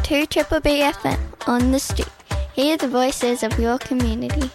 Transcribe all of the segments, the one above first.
to Triple B FM on the street. Hear the voices of your community.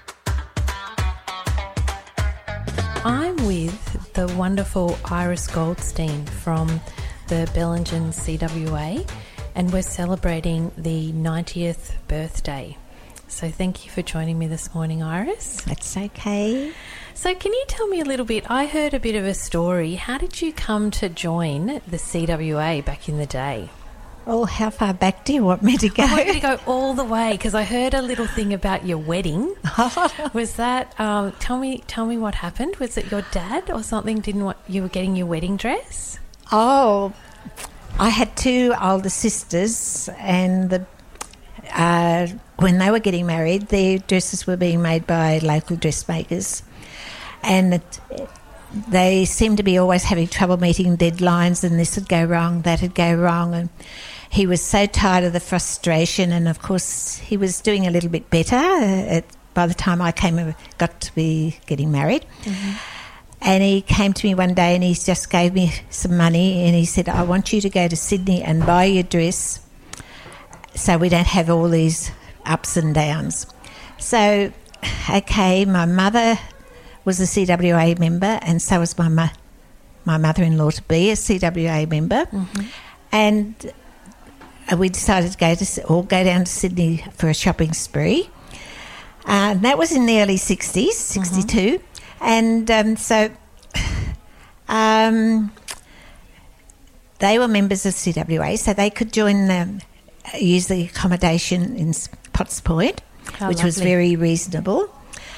I'm with the wonderful Iris Goldstein from the Bellingen CWA, and we're celebrating the 90th birthday. So thank you for joining me this morning, Iris. That's okay. So can you tell me a little bit? I heard a bit of a story. How did you come to join the CWA back in the day? Oh, how far back do you want me to go? I want you to go all the way, because I heard a little thing about your wedding. Was that, tell me what happened. Was it your dad or something didn't want you were getting your wedding dress? Oh, I had two older sisters, and when they were getting married, their dresses were being made by local dressmakers, and they seemed to be always having trouble meeting deadlines, and this would go wrong, that would go wrong, and he was so tired of the frustration. And of course he was doing a little bit better by the time I got to be getting married. Mm-hmm. And he came to me one day and he just gave me some money, and he said, I want you to go to Sydney and buy your dress so we don't have all these ups and downs. So, okay, my mother was a CWA member, and so was my mother-in-law to be a CWA member. Mm-hmm. And we decided to go down to Sydney for a shopping spree. And that was in the early 60s, 62. Mm-hmm. And so they were members of CWA, so they could use the accommodation in Potts Point, which was very reasonable.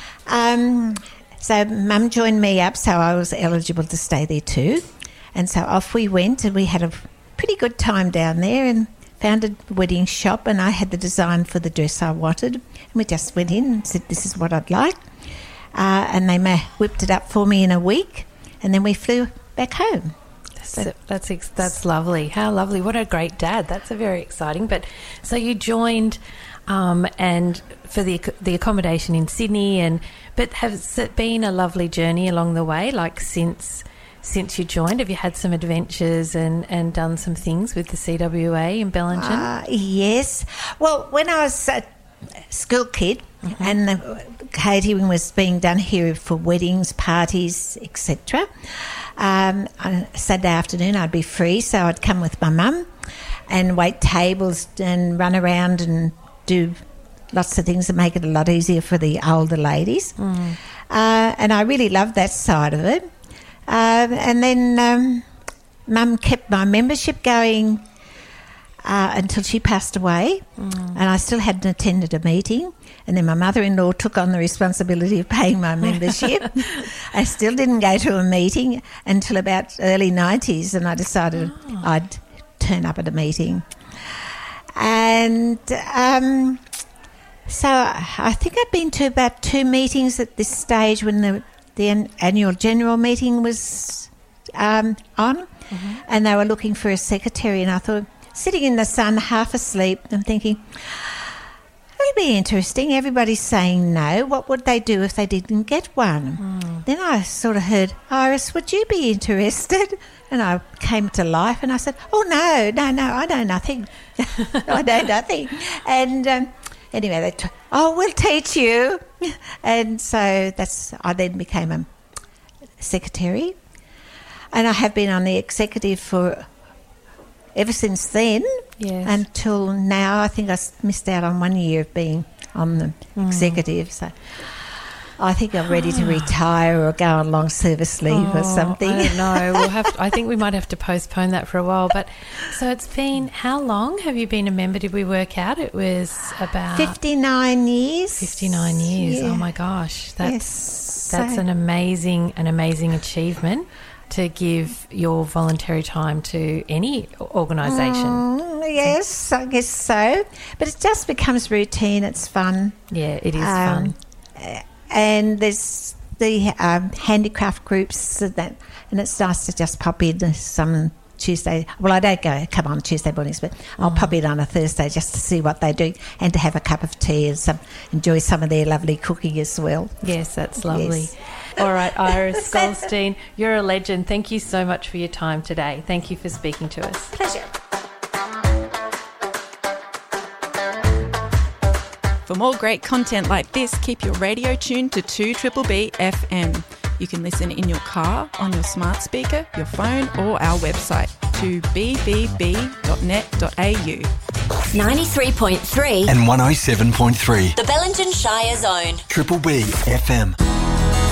So Mum joined me up, so I was eligible to stay there too. And so off we went, and we had a pretty good time down there and found a wedding shop, and I had the design for the dress I wanted. And we just went in and said, this is what I'd like. And they whipped it up for me in a week, and then we flew back home. That's lovely. How lovely. What a great dad. That's a very exciting. But so you joined and for the accommodation in Sydney, but has it been a lovely journey along the way, like since you joined? Have you had some adventures and done some things with the CWA in Bellingen? Yes. Well, when I was a school kid, mm-hmm. and the catering was being done here for weddings, parties, etc., on Saturday afternoon I'd be free, so I'd come with my mum and wait tables and run around and do lots of things to make it a lot easier for the older ladies. Mm. And I really loved that side of it. And then Mum kept my membership going until she passed away, and I still hadn't attended a meeting. And then my mother-in-law took on the responsibility of paying my membership. I still didn't go to a meeting until about early 90s, and I decided I'd turn up at a meeting. And so I think I'd been to about 2 meetings at this stage when the annual general meeting was on, mm-hmm. and they were looking for a secretary, and I thought, sitting in the sun, half asleep, I'm thinking, it would be interesting. Everybody's saying no. What would they do if they didn't get one? Mm. Then I sort of heard, Iris, would you be interested? And I came to life and I said, oh, no, I know nothing. I know nothing. And anyway, we'll teach you. And so I then became a secretary. And I have been on the executive for ever since then, yes, until now. I think I missed out on 1 year of being on the executive, so I think I'm ready to retire or go on long service leave or something. I don't know. I think we might have to postpone that for a while. But so it's been, how long have you been a member? Did we work out? It was about 59 years. 59 years. Yeah. Oh my gosh, that's an amazing achievement, to give your voluntary time to any organisation. Yes, I guess so. But it just becomes routine. It's fun. Yeah, it is fun. And there's the handicraft groups and it's nice to just pop in some Tuesday. Well, I don't come on Tuesday mornings, but I'll pop in on a Thursday just to see what they're doing and to have a cup of tea and enjoy some of their lovely cooking as well. Yes, that's lovely. Yes. All right, Iris Goldstein, you're a legend. Thank you so much for your time today. Thank you for speaking to us. Pleasure. For more great content like this, keep your radio tuned to 2BBB FM. You can listen in your car, on your smart speaker, your phone, or our website, 2bbb.net.au. 93.3 and 107.3. The Bellingen Shire Zone. Triple B FM.